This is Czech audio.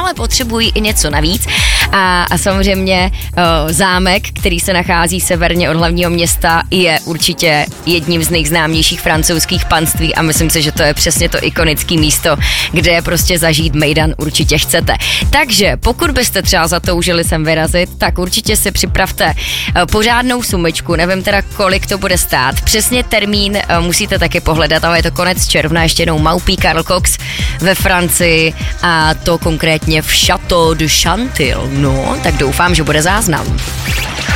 ale potřebují i něco navíc. A samozřejmě zámek, který se nachází severně od hlavního města, je určitě jedním z nejznámějších francouzských panství a myslím si, že to je přesně to ikonické místo, kde prostě zažít mejdan určitě chcete. Takže pokud byste třeba zatoužili sem vyrazit, tak určitě si připravte pořádnou sumičku, nevím teda kolik to bude stát. Přesně termín musíte taky pohledat, ale je to konec června, ještě jednou Maupí Karl Cox ve Francii a to konkrétně v Château de Chantilly. No, tak doufám, že bude záznam.